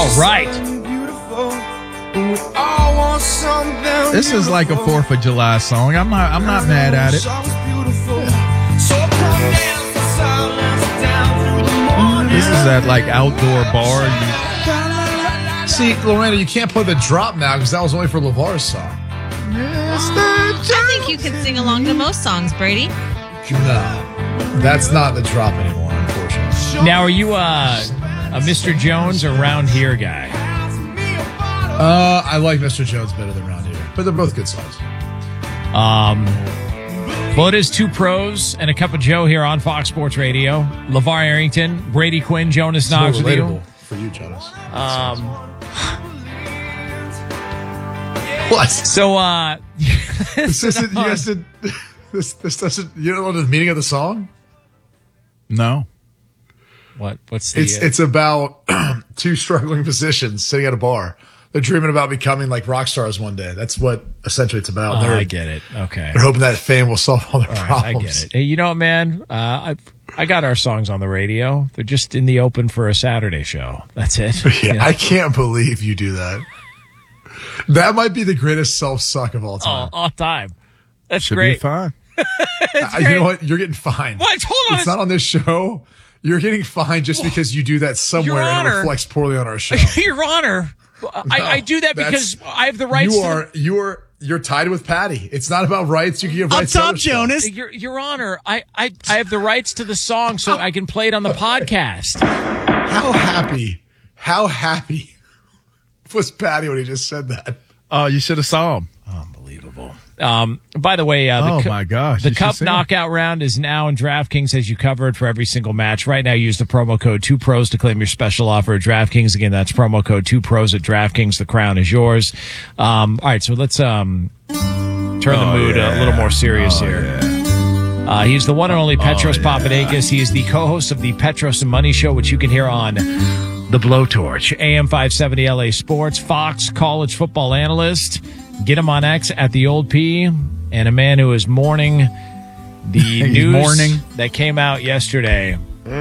All right. This is like a 4th of July song. I'm not mad at it. This is that like outdoor bar. See, Lorena, you can't play the drop now because that was only for LeVar's song. I think you can sing along to most songs, Brady. No, that's not the drop anymore, unfortunately. Now, are you a Mr. Jones or Round Here guy? I like Mr. Jones better than Round Here, but they're both good songs. Well, it is two pros and a cup of Joe here on Fox Sports Radio. LeVar Arrington, Brady Quinn, Jonas Knox with you. For you, Jonas. What? So, this isn't, you guys did, this doesn't, you don't know the meaning of the song? No. What's the... It's about two struggling musicians sitting at a bar. They're dreaming about becoming like rock stars one day. That's what essentially it's about. I get it. Okay. They're hoping that fame will solve all their problems. I get it. Hey, you know what, man? I got our songs on the radio. They're just in the open for a Saturday show. That's it. Yeah, You know? I can't believe you do that. That might be the greatest self-suck of all time. All time. That's Should great. be fine. You know what? You're getting fined. What? Hold on. It's not on this show. You're getting fined just because you do that somewhere and it reflects poorly on our show. Your Honor, I do that because I have the rights. You're tied with Patty. It's not about rights. You can give rights. Up top, Jonas. Your Honor, I have the rights to the song, so I can play it on the podcast. How happy was Patty when he just said that? Oh, you should have saw him. Unbelievable. By the way, my gosh, the Cup knockout round is now in DraftKings, as you covered for every single match. Right now, use the promo code 2pros to claim your special offer at DraftKings. Again, that's promo code 2pros at DraftKings. The crown is yours. All right, so let's turn the mood a little more serious here. Yeah. He's the one and only Petros Papadakis. He is the co-host of the Petros and Money Show, which you can hear on The Blowtorch, AM 570 LA Sports, Fox college football analyst. Get him on X at the Old P, and a man who is mourning the news that came out yesterday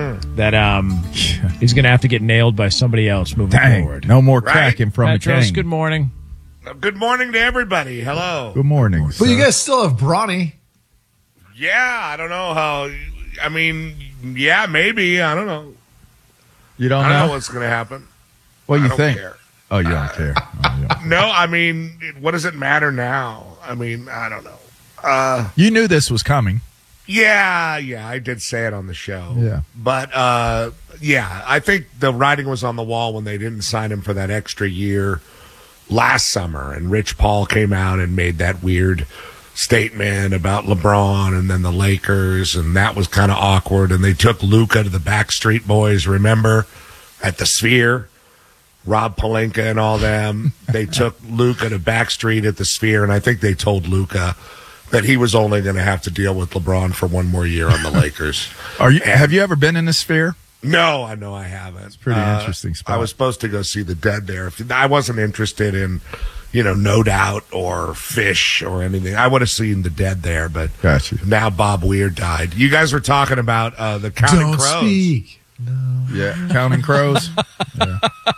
that he's going to have to get nailed by somebody else moving forward. No more cracking from Petros, McCain. good morning. Good morning to everybody. Hello. Good morning. But you guys still have Bronny. Yeah, I don't know how. I mean, yeah, maybe. I don't know. You don't I know? don't know what's going to happen. What do you don't think? Care. Oh, you don't care. No, I mean, what does it matter now? I mean, I don't know. You knew this was coming. Yeah, I did say it on the show. Yeah. But, yeah, I think the writing was on the wall when they didn't sign him for that extra year last summer. And Rich Paul came out and made that weird statement about LeBron and then the Lakers. And that was kind of awkward. And they took Luka to the Backstreet Boys, remember, at the Sphere. Rob Pelinka and all them. They took Luka to Backstreet at the Sphere, and I think they told Luka that he was only going to have to deal with LeBron for one more year on the Lakers. Have you ever been in the Sphere? No, I know I haven't. It's pretty interesting spot. I was supposed to go see the Dead there. I wasn't interested in, No Doubt or Fish or anything. I would have seen the Dead there, but now Bob Weir died. You guys were talking about the Counting Crows. Speak. No. Yeah, Counting Crows. Yeah.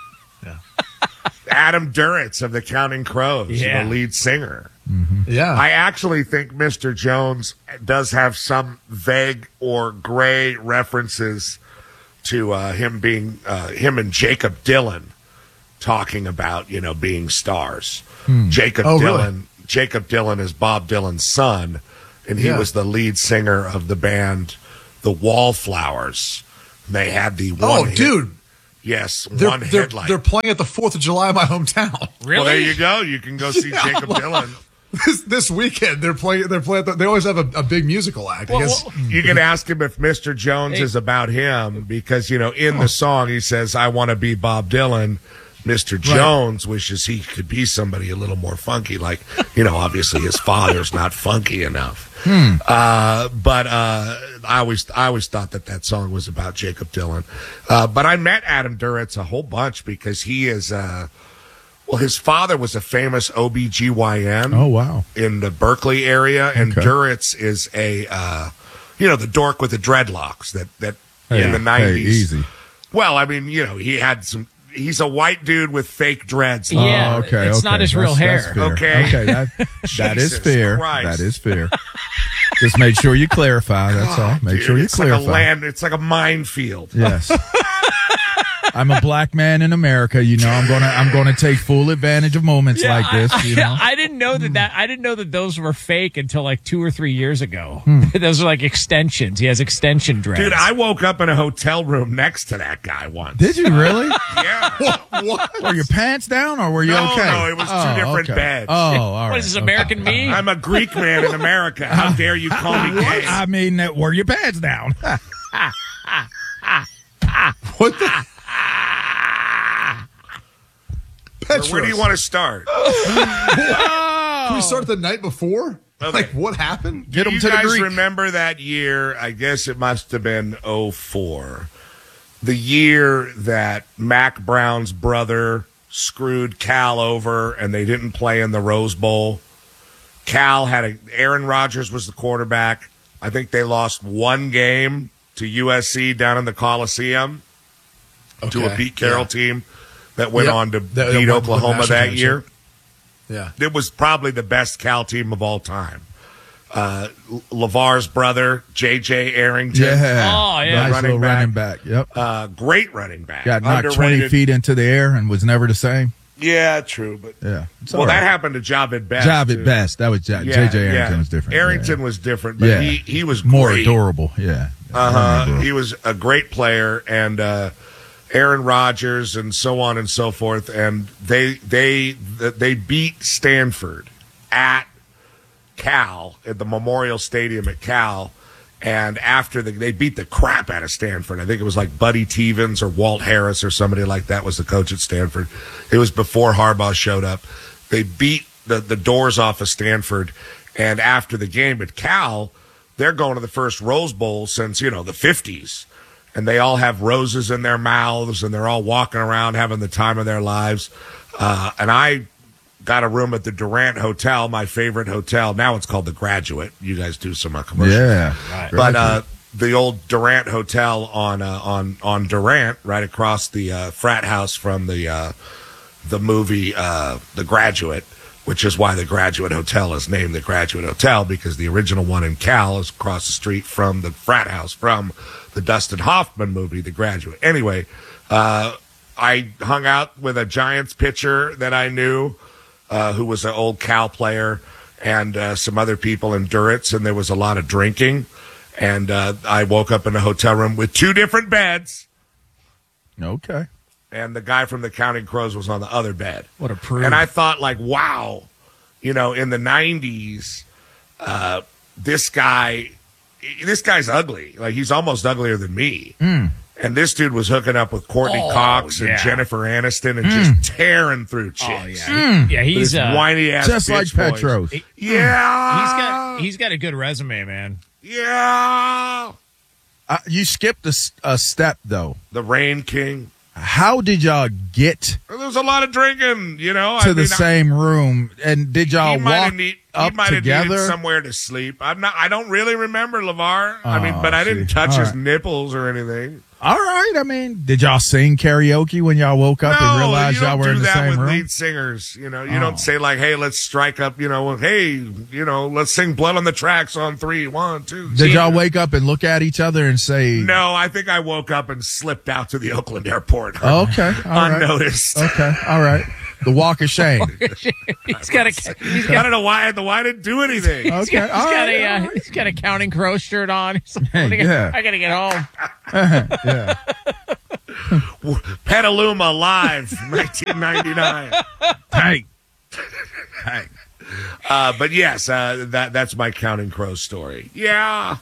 Adam Duritz of the Counting Crows, Yeah. the lead singer. Mm-hmm. Yeah. I actually think Mr. Jones does have some vague or gray references to him and Jacob Dylan talking about, being stars. Jacob Dylan is Bob Dylan's son, and he was the lead singer of the band The Wallflowers. They had the one hit. Dude. Yes, They're headlight. They're playing at the 4th of July in my hometown. Really? Well, there you go. You can go see Jacob Dylan. This weekend they're playing. They always have a big musical act. I guess. You can ask him if Mr. Jones is about him because in the song he says, "I want to be Bob Dylan." Mr. Jones wishes he could be somebody a little more funky, like obviously his father's not funky enough. But I always thought that song was about Jacob Dylan. But I met Adam Duritz a whole bunch because he is. His father was a famous OBGYN. Oh, wow. In the Berkeley area, and Duritz is a the dork with the dreadlocks that in the 90s. Hey, easy. Well, I mean, he had some. he's a white dude with fake dreads. Yeah, okay. it's not his real hair. Fair. Okay. Okay, that is Jesus fair. Christ. That is fair. Just make sure you clarify. That's all. Make sure you clarify. It's like a minefield. Yes. I'm a black man in America. You know, I'm gonna take full advantage of moments like this. You know? I didn't know I didn't know that those were fake until like 2 or 3 years ago. Those are like extensions. He has extension dreads. Dude, I woke up in a hotel room next to that guy once. Did you really? Yeah. What? Were your pants down or were you okay? No, it was two different beds. Oh, all right. What is this, American Me? I'm a Greek man in America. How dare you call me gay? I mean, were your pants down? What the? Petros. Where do you want to start? Can we start the night before? Okay. Like, what happened? Get Do them you to the guys Greek. remember that year? I guess it must have been 2004. The year that Mac Brown's brother screwed Cal over and they didn't play in the Rose Bowl. Cal Aaron Rodgers was the quarterback. I think they lost one game to USC down in the Coliseum to a Pete Carroll team that went on to beat won the Oklahoma national that year. Yeah. It was probably the best Cal team of all time. LeVar's brother, J.J. Arrington. Yeah. Oh, yeah. Nice little running back. Yep. Great running back. Got knocked 20 Underrated. feet into the air and was never the same. Yeah, true. But Yeah. It's well, all that right. happened to Javid Best. Javid too. Best. That was J.J. Arrington was different. Arrington Yeah. was different, but Yeah. he was More great. adorable. Yeah. He was a great player, and Aaron Rodgers, and so on and so forth. And they beat Stanford at Cal at the Memorial Stadium at Cal. And after they beat the crap out of Stanford. I think it was like Buddy Tevens or Walt Harris or somebody like that was the coach at Stanford. It was before Harbaugh showed up. They beat the doors off of Stanford. And after the game at Cal, they're going to the first Rose Bowl since, the 50s. And they all have roses in their mouths, and they're all walking around having the time of their lives. And I got a room at the Durant Hotel, my favorite hotel. Now it's called the Graduate. You guys do some commercials. Yeah. Right. But the old Durant Hotel on Durant, right across the frat house from the movie The Graduate, which is why the Graduate Hotel is named the Graduate Hotel, because the original one in Cal is across the street from the frat house from the Dustin Hoffman movie, The Graduate. Anyway, I hung out with a Giants pitcher that I knew, who was an old Cal player, and some other people in Duritz, and there was a lot of drinking. And I woke up in a hotel room with two different beds, Okay. and the guy from the Counting Crows was on the other bed. What a prude. And I thought, like, wow, in the 90s, this guy's ugly. Like, he's almost uglier than me. And this dude was hooking up with Courtney Cox and yeah. Jennifer Aniston and just tearing through chicks. Yeah, he's This whiny ass Just like bitch voice. Petros. Yeah. he's got a good resume, man. Yeah. You skipped a step, though. The Rain King. How did y'all get There was a lot of drinking, to the same room? And did y'all walk up he might have together? needed somewhere to sleep. I don't really remember LeVar. Oh, but I didn't see. touch All his right. nipples or anything. All right. I mean, did y'all sing karaoke when y'all woke up and realized y'all were in the same with room? lead singers. You don't say like, "Hey, let's strike up." Hey, let's sing "Blood on the Tracks" on 3, 1, 2. Did y'all wake up and look at each other and say, No, I think I woke up and slipped out to the Oakland airport. Okay, all right. Unnoticed. Okay, all right. The walk of shame. He's got I don't know why I didn't do anything. Okay, all right. he's got a Counting Crow shirt on. Yeah. I gotta get home. Yeah. Petaluma Live, 1999. Hey. But yes, that's my Counting Crows story. Yeah.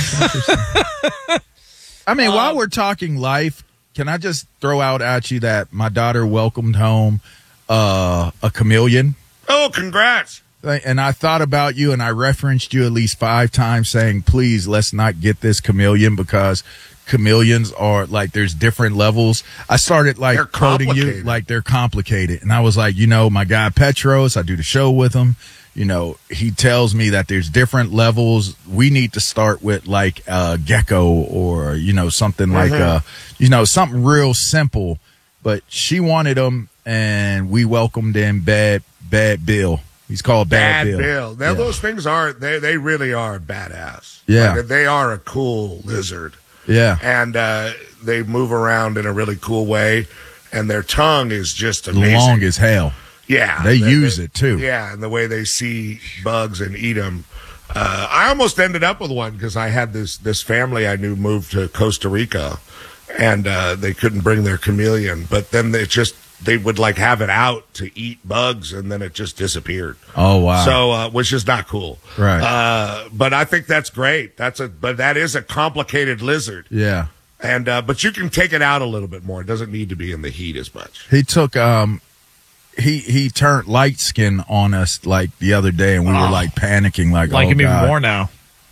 I mean, while we're talking life, can I just throw out at you that my daughter welcomed home a chameleon? Oh, congrats. And I thought about you and I referenced you at least 5 times saying, please, let's not get this chameleon because chameleons are like, there's different levels. I started like They're quoting you complicated. like they're complicated. And I was like, my guy Petros, I do the show with him. He tells me that there's different levels. We need to start with like a gecko or, something like, something real simple. but she wanted him, and we welcomed in Bad Bill. He's called Bad Bill. Now those things are they really are badass. Yeah. Like, they are a cool lizard. Yeah. And they move around in a really cool way, and their tongue is just amazing. Long as hell. Yeah. They use it too. Yeah, and the way they see bugs and eat them. I almost ended up with one because I had this family I knew moved to Costa Rica, and they couldn't bring their chameleon, but then they would like have it out to eat bugs, and then it just disappeared. Oh wow! So which is not cool, right? But I think that's great. But that is a complicated lizard. Yeah. And but you can take it out a little bit more. It doesn't need to be in the heat as much. He took he turned light skin on us like the other day, and we were like panicking, like him God. even more now.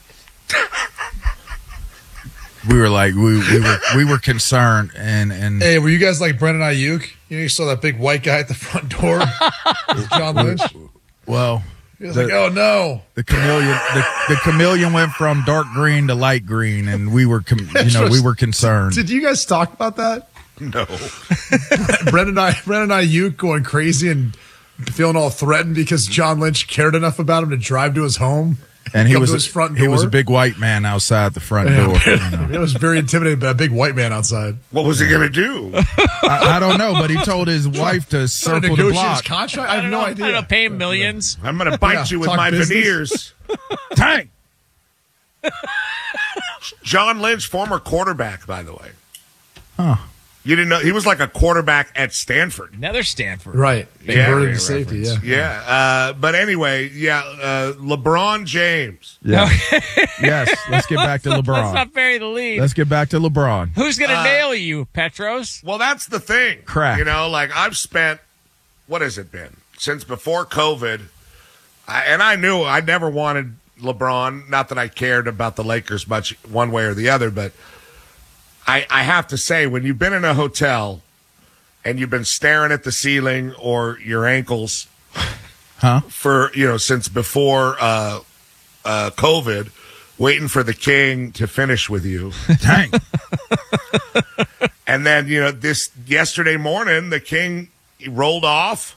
We were like we were concerned, and hey, were you guys like Brendan Ayuk? You saw that big white guy at the front door, John Lynch. Well, he was like, "Oh no!" The chameleon went from dark green to light green, and we were we were concerned. Did you guys talk about that? No. Brendan Ayuk going crazy and feeling all threatened because John Lynch cared enough about him to drive to his home. And he was his front door. He was a big white man outside the front door. It was very intimidating by a big white man outside. What was he going to do? I don't know, but he told his wife to circle the block. His contract? I have no idea. I don't know, pay him millions. I'm going to bite you with my veneers. Tank. John Lynch, former quarterback, by the way. Huh. You didn't know he was like a quarterback at Stanford. Another Stanford. Right. Converted to safety, Yeah. But anyway, LeBron James. Yeah. Yes. Let's get back to LeBron. Let's not bury the lead. Let's get back to LeBron. Who's going to nail you, Petros? Well, that's the thing. Crack. You know, like I've spent, what has it been? Since before COVID. I knew I never wanted LeBron. Not that I cared about the Lakers much one way or the other, but I have to say, when you've been in a hotel and you've been staring at the ceiling or your ankles for, since before COVID, waiting for the king to finish with you. Dang. And then, this yesterday morning, the king rolled off.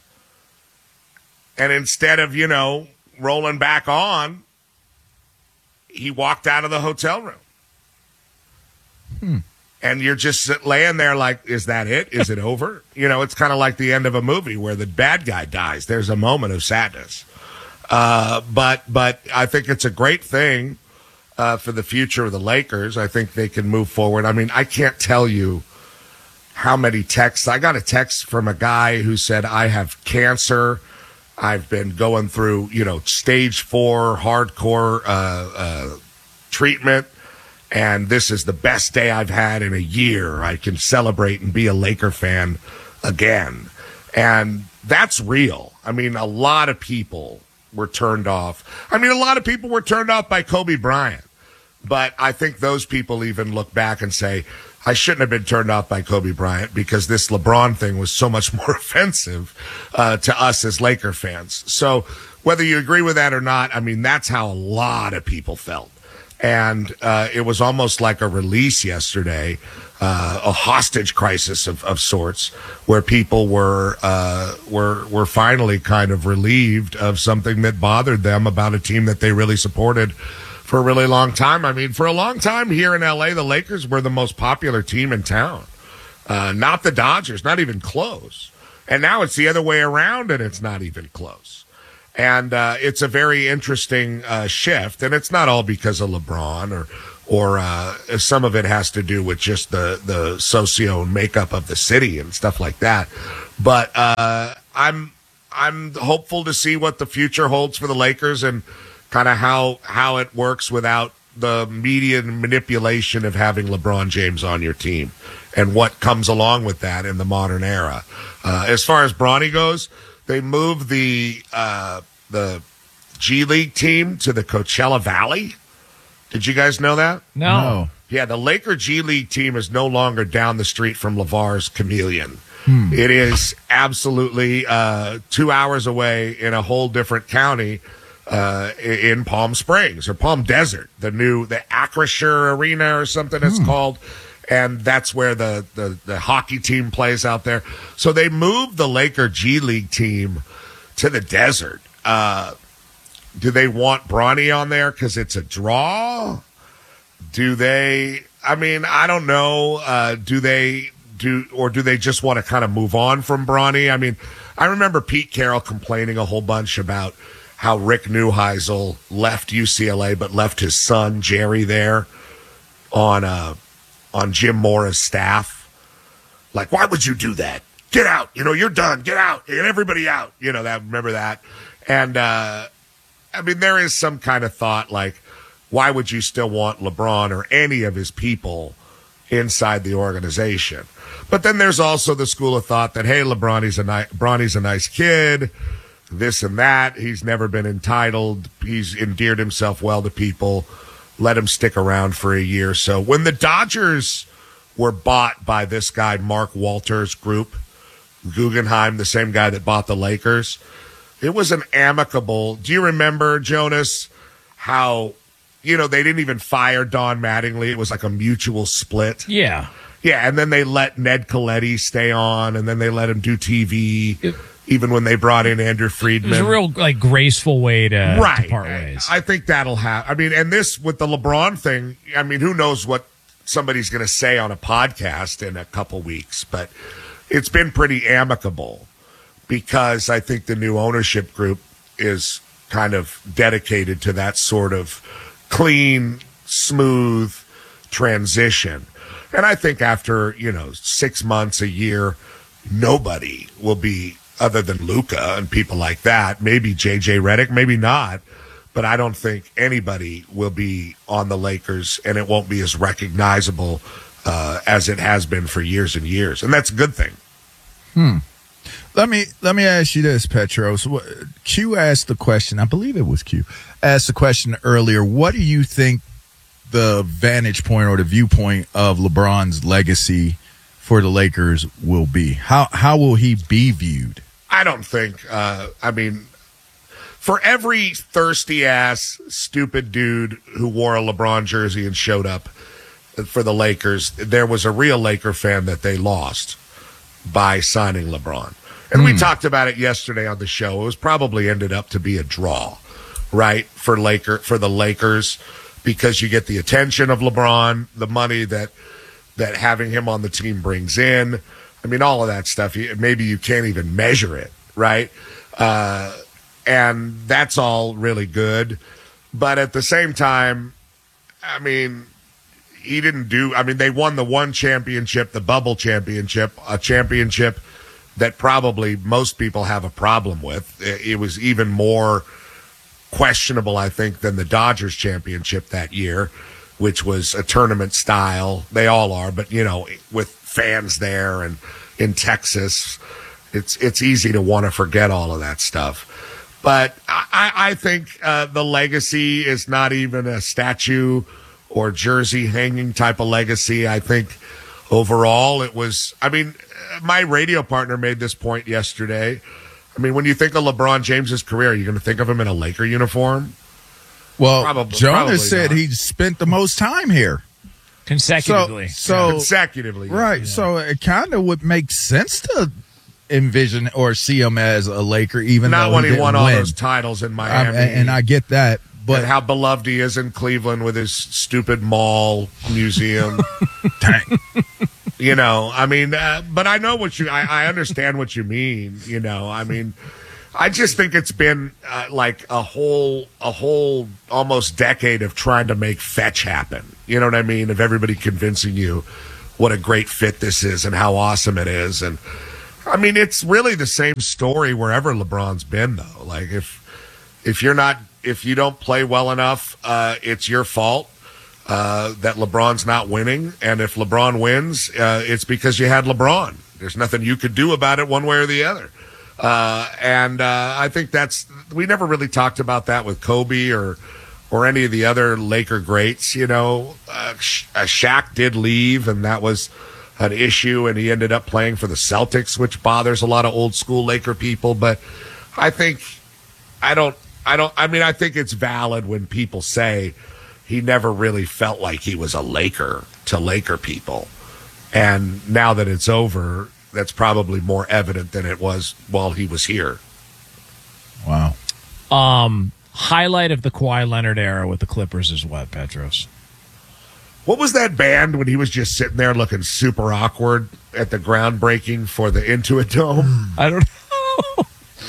And instead of, rolling back on, he walked out of the hotel room. And you're just laying there like, is that it? Is it over? It's kind of like the end of a movie where the bad guy dies. There's a moment of sadness. But I think it's a great thing for the future of the Lakers. I think they can move forward. I mean, I can't tell you how many texts. I got a text from a guy who said, I have cancer. I've been going through, stage 4 hardcore treatment. And this is the best day I've had in a year. I can celebrate and be a Laker fan again. And that's real. I mean, a lot of people were turned off. A lot of people were turned off by Kobe Bryant. But I think those people even look back and say, I shouldn't have been turned off by Kobe Bryant because this LeBron thing was so much more offensive to us as Laker fans. So whether you agree with that or not, that's how a lot of people felt. And it was almost like a release yesterday, a hostage crisis of sorts, where people were finally kind of relieved of something that bothered them about a team that they really supported for a really long time. For a long time here in LA, the Lakers were the most popular team in town, not the Dodgers, not even close. And now it's the other way around, and it's not even close. And it's a very interesting shift, and it's not all because of LeBron or some of it has to do with just the socio makeup of the city and stuff like that. But I'm hopeful to see what the future holds for the Lakers and kind of how it works without the media manipulation of having LeBron James on your team and what comes along with that in the modern era. As far as Bronny goes, they moved the G League team to the Coachella Valley. Did you guys know that? No. Yeah, the Laker G League team is no longer down the street from LeVar's Chameleon. It is absolutely 2 hours away in a whole different county in Palm Springs or Palm Desert, the Acrisure Arena or something it's called. and that's where the hockey team plays out there. So they moved the Laker G League team to the desert. Do they want Bronny on there because it's a draw? Do they? I mean, I don't know. Do they just want to kind of move on from Bronny? I mean, I remember Pete Carroll complaining a whole bunch about how Rick Neuheisel left UCLA but left his son Jerry there on Jim Mora's staff. Like, why would you do that? Get out. You're done. Get out. Get everybody out. Remember that? And I mean, there is some kind of thought like, why would you still want LeBron or any of his people inside the organization? But then there's also the school of thought that, hey, Bronny's a nice kid, this and that. He's never been entitled. He's endeared himself well to people. Let him stick around for a year. So when the Dodgers were bought by this guy, Mark Walters Group, Guggenheim, the same guy that bought the Lakers, it was an amicable. Do you remember, Jonas, how, they didn't even fire Don Mattingly. It was like a mutual split. Yeah. Yeah, and then they let Ned Coletti stay on, and then they let him do TV, even when they brought in Andrew Friedman. It was a real, graceful way to part ways. I think that'll happen. I mean, and this, with the LeBron thing, I mean, who knows what somebody's going to say on a podcast in a couple weeks, but it's been pretty amicable because I think the new ownership group is kind of dedicated to that sort of clean, smooth transition. And I think after, 6 months, a year, nobody will be, other than Luka and people like that, maybe JJ Redick, maybe not, but I don't think anybody will be on the Lakers, and it won't be as recognizable as it has been for years and years. And that's a good thing. Let me ask you this, Petros. Q asked the question, I believe it was Q, asked the question earlier, what do you think the vantage point or the viewpoint of LeBron's legacy for the Lakers will be? How will he be viewed? I don't think, for every thirsty ass, stupid dude who wore a LeBron jersey and showed up for the Lakers, there was a real Laker fan that they lost by signing LeBron. And we talked about it yesterday on the show. It was probably ended up to be a draw, right? For the Lakers, because you get the attention of LeBron, the money that having him on the team brings in. I mean, all of that stuff, maybe you can't even measure it, right? And that's all really good. But at the same time, I mean, they won the one championship, the bubble championship, a championship that probably most people have a problem with. It was even more questionable, I think, than the Dodgers championship that year, which was a tournament style. They all are, but with fans there and in Texas, it's easy to want to forget all of that stuff. But I think the legacy is not even a statue or jersey hanging type of legacy. I think overall it was, my radio partner made this point yesterday. I mean, when you think of LeBron James's career, are you going to think of him in a Laker uniform? Well, Jonas said he spent the most time here. Consecutively. Consecutively. Right. Yeah. So it kind of would make sense to envision or see him as a Laker, even not though when he won all win. those titles in Miami. And I get that. But and how beloved he is in Cleveland with his stupid mall museum. Dang. But I know I understand what you mean. I just think it's been like a whole almost decade of trying to make fetch happen. You know what I mean? Of everybody convincing you what a great fit this is and how awesome it is. And it's really the same story wherever LeBron's been, though. Like if you don't play well enough, it's your fault that LeBron's not winning. And if LeBron wins, it's because you had LeBron. There's nothing you could do about it one way or the other. I think we never really talked about that with Kobe or any of the other Laker greats. Shaq did leave, and that was an issue, and he ended up playing for the Celtics, which bothers a lot of old school Laker people. But I think I think it's valid when people say he never really felt like he was a Laker to Laker people. And now that it's over, that's probably more evident than it was while he was here. Wow. Highlight of the Kawhi Leonard era with the Clippers is what, Petros? What was that band when he was just sitting there looking super awkward at the groundbreaking for the Intuit Dome? I don't know.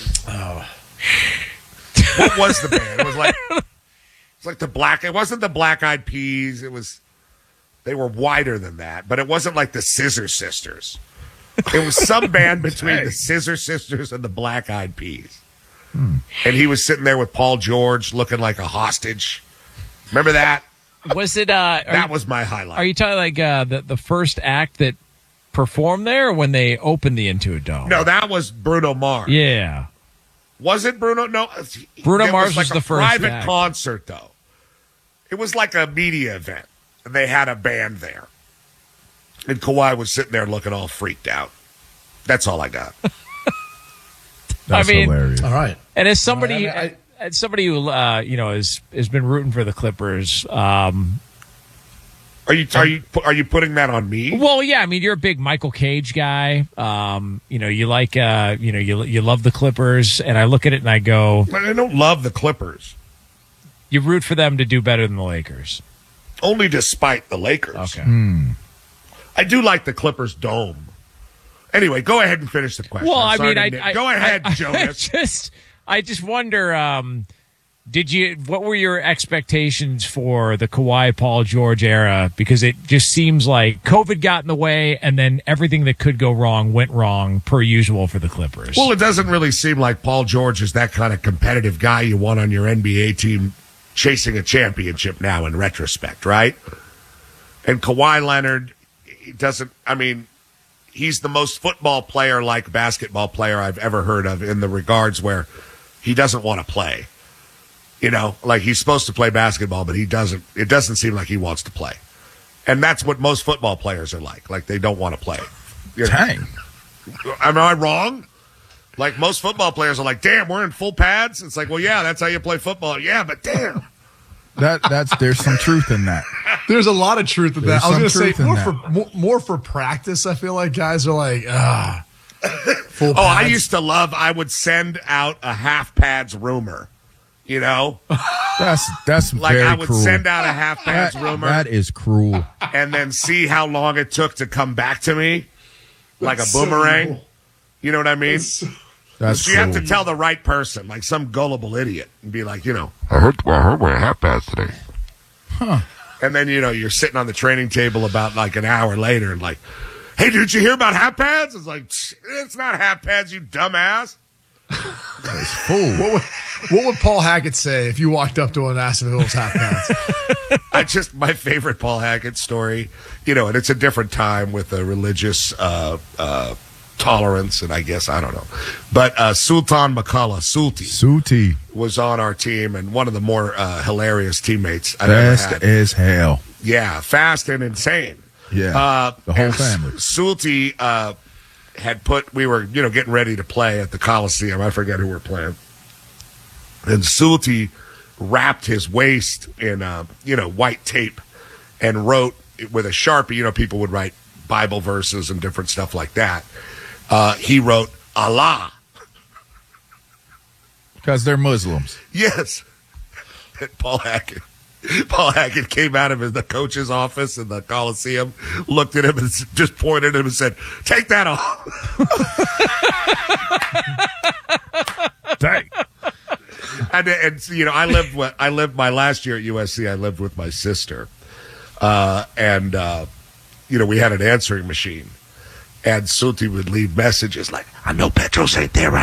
What was the band? It was like it wasn't the Black Eyed Peas. They were wider than that, but it wasn't like the Scissor Sisters. It was some band between the Scissor Sisters and the Black Eyed Peas. And he was sitting there with Paul George looking like a hostage. Remember that? Was it? That was my highlight. Are you talking like the first act that performed there, or when they opened the Intuit Dome? No, that was Bruno Mars. Yeah. Was it Bruno? No. Bruno Mars was like the a first private act. concert, though. It was like a media event. And they had a band there. And Kawhi was sitting there looking all freaked out. That's all I got. That's hilarious. All right. And as somebody, I mean, as somebody who has been rooting for the Clippers. Are you putting that on me? Well, yeah. I mean, you're a big Michael Cage guy. You like you love the Clippers, and I look at it and I go, I don't love the Clippers. You root for them to do better than the Lakers. Only despite the Lakers. Okay. I do like the Clippers dome. Anyway, go ahead and finish the question. Well, Go ahead, Jonas. I just wonder, what were your expectations for the Kawhi Paul George era? Because it just seems like COVID got in the way, and then everything that could go wrong went wrong per usual for the Clippers. Well, it doesn't really seem like Paul George is that kind of competitive guy you want on your NBA team chasing a championship now in retrospect, right? And Kawhi Leonard, he's the most football player like basketball player I've ever heard of in the regards where he doesn't want to play. Like he's supposed to play basketball, but it doesn't seem like he wants to play. And that's what most football players are like. Like they don't want to play. Dang. Am I wrong? Like most football players are like, damn, we're in full pads. It's like, well, yeah, that's how you play football. Yeah, but damn. There's some truth in that. There's a lot of truth in that. I was going to say more for practice. I feel like guys are like, full pads. I would send out a half pads rumor. That's like very I would cruel. send out a half pads rumor. That is cruel. And then see how long it took to come back to me, like a boomerang. So cool. You know what I mean? That's So you have cruel. to tell the right person, like some gullible idiot, and be like, I heard we're at half past today. and then you're sitting on the training table about like an hour later, and like, hey, did you hear about half pads? It's like, it's not half pads, you dumbass. That's fool. What would Paul Hackett say if you walked up to him and asked if it was half pads? My favorite Paul Hackett story, and it's a different time with a religious tolerance, and I guess, I don't know. But Sultan McCullough, Sulti. was on our team, and one of the more hilarious teammates I've ever Fast had. as hell. Yeah, fast and insane. Yeah. The whole family. Sulti we were, getting ready to play at the Coliseum. I forget who we're playing. And Sulti wrapped his waist in, white tape and wrote with a Sharpie. People would write Bible verses and different stuff like that. He wrote Allah. Because they're Muslims. Yes. And Paul Hackett came out of the coach's office in the Coliseum, looked at him and just pointed at him and said, "Take that off." Dang. And I lived my last year at USC. I lived with my sister, and we had an answering machine, and Sulti would leave messages like, "I know Petros ain't there right